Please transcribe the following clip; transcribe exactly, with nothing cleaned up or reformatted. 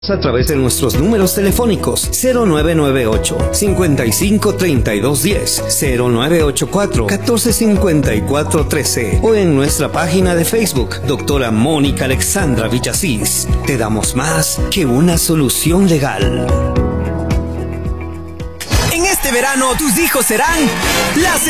A través de nuestros números telefónicos cero nueve nueve ocho, cinco cinco, tres dos uno cero, cero nueve ocho cuatro, uno cuatro cinco cuatro uno tres o en nuestra página de Facebook, doctora Mónica Alexandra Villasís. Te damos más que una solución legal. En este verano, tus hijos serán las